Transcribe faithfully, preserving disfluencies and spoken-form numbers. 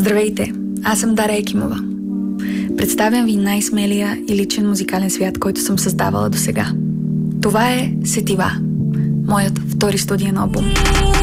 Здравейте, аз съм Даря Екимова. Представям ви най-смелия и личен музикален свят, който съм създавала досега. Това е Сетива, моят втори студиен албум.